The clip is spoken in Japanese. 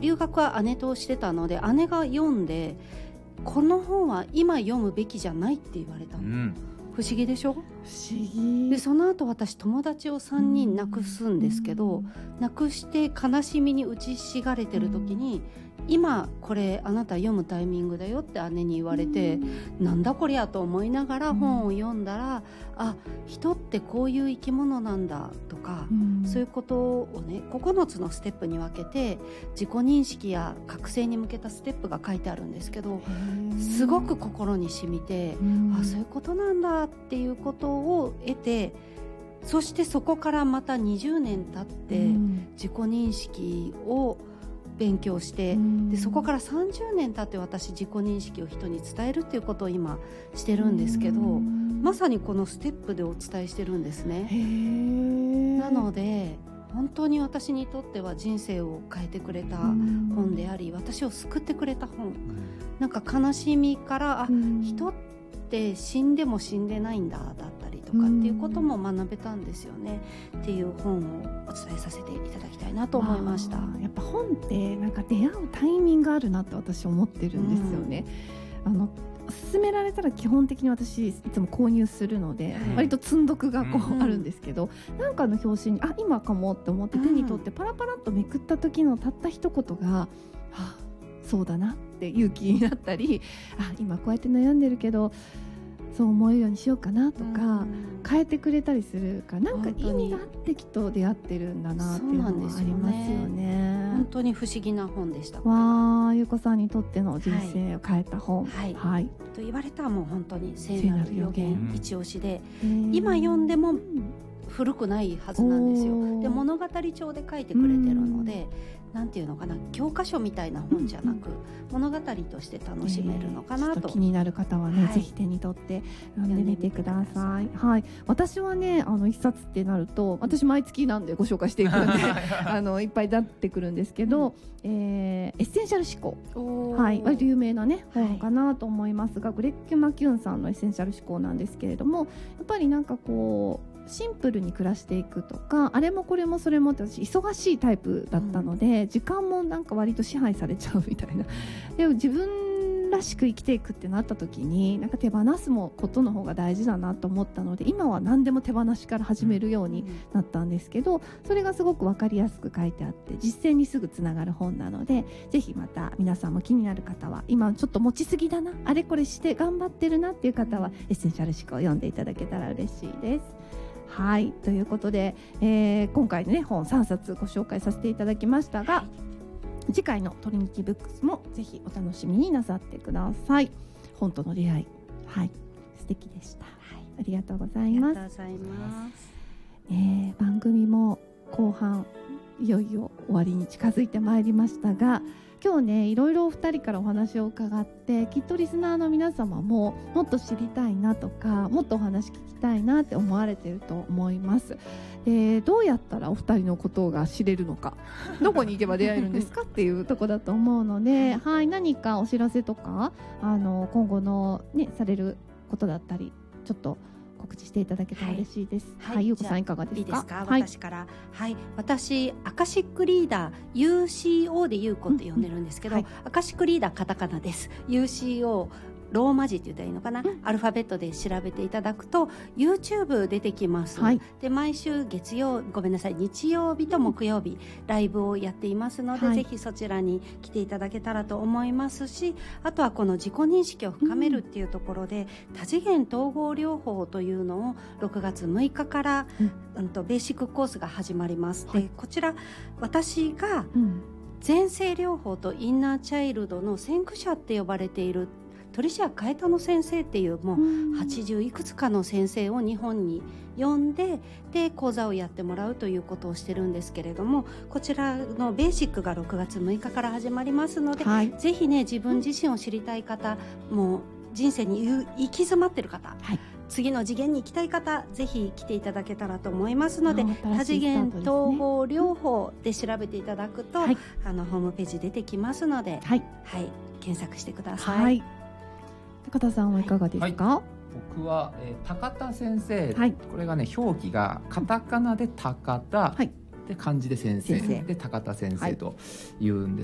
留学は姉としてたので、姉が読んでこの本は今読むべきじゃないって言われたの、不思議でしょ。 不思議でその後私友達を3人亡くすんですけど、亡くして悲しみに打ちひしがれてる時に、今これあなた読むタイミングだよって姉に言われて、なんだこりゃと思いながら本を読んだら、あ、人ってこういう生き物なんだとか、そういうことをね、9つのステップに分けて自己認識や覚醒に向けたステップが書いてあるんですけど、すごく心に染みて、あ、そういうことなんだっていうことを得て、そしてそこからまた20年経って自己認識を勉強して、でそこから30年経って私自己認識を人に伝えるっていうことを今してるんですけど、まさにこのステップでお伝えしてるんですね。なので本当に私にとっては人生を変えてくれた本であり、私を救ってくれた本、なんか悲しみから、あ、人って死んでも死んでないんだだったりとかっていうことも学べたんですよねっていう本をお伝えさせていただきたいなと思いました。 やっぱ本ってなんか出会うタイミングがあるなって私思ってるんですよね。勧められたら基本的に私いつも購入するので、割と積んどくがあるんですけど、なんかの表紙に今かもって思って手に取ってパラパラっとめくった時のたった一言が、そうだなって勇気になったり、今こうやって悩んでるけどそう思えるようにしようかなとか、変えてくれたりするから、なんか意味があってきっと出会ってるんだなっていうのはありますよね。 本当に不思議な本でした。 ゆうこさんにとっての人生を変えた本、 と言われたらもう本当に聖なる予言一押しで、今読んでも古くないはずなんですよ。で物語調で書いてくれてるので、なんていうのかな、教科書みたいな本じゃなく、物語として楽しめるのかなと。 気になる方はね、ぜひ手に取って読んでみてください。私はね、一冊ってなると、私毎月なんでご紹介していくんでいっぱい出ってくるんですけど、エッセンシャル思考、割と有名なね本かなと思いますが、グレッグ・マキューンさんのエッセンシャル思考なんですけれども、やっぱりなんかこうシンプルに暮らしていくとか、あれもこれもそれもって私忙しいタイプだったので、時間もなんか割と支配されちゃうみたいな。でも自分らしく生きていくってなった時に、なんか手放すことの方が大事だなと思ったので、今は何でも手放しから始めるようになったんですけど、それがすごく分かりやすく書いてあって実践にすぐつながる本なので、ぜひまた皆さんも気になる方は、今ちょっと持ちすぎだな、あれこれして頑張ってるなっていう方はエッセンシャル思考を読んでいただけたら嬉しいです。ということで、今回の、ね、本3冊ご紹介させていただきましたが、次回のトリニティブックスもぜひお楽しみになさってください。本との出会い、素敵でした、ありがとうございます。番組も後半いよいよ終わりに近づいてまいりましたが、今日ねいろいろお二人からお話を伺って、きっとリスナーの皆様ももっと知りたいなとか、もっとお話聞きたいなって思われていると思います。どうやったらお二人のことが知れるのか、どこに行けば出会えるんですかっていうとこだと思うので、何かお知らせとか今後のねされることだったり、ちょっと告知していただけたら嬉しいです。ゆうこさんいかがですか？ いいですか、私から。私アカシックリーダー UCO でゆうこって呼んでるんですけど、アカシックリーダーカタカナです。 UCOローマ字って言ったらいいのかな、アルファベットで調べていただくと YouTube 出てきます、で毎週日曜日と木曜日、ライブをやっていますので、ぜひそちらに来ていただけたらと思いますし、あとはこの自己認識を深めるっていうところで、多次元統合療法というのを6月6日から、ベーシックコースが始まります。でこちら私が前世療法とインナーチャイルドの先駆者って呼ばれているトリシア・カエタノ先生っていう、もう80いくつかの先生を日本に呼んで、講座をやってもらうということをしてるんですけれども、こちらのベーシックが6月6日から始まりますので、ぜひね自分自身を知りたい方、もう人生に行き詰まってる方、次の次元に行きたい方、ぜひ来ていただけたらと思いますので、多次元統合療法で調べていただくと、ホームページ出てきますので、検索してください。 高田さんはいかがですか？ 僕は、高田先生、これがね表記がカタカナで高田、で漢字で先生で高田先生というんです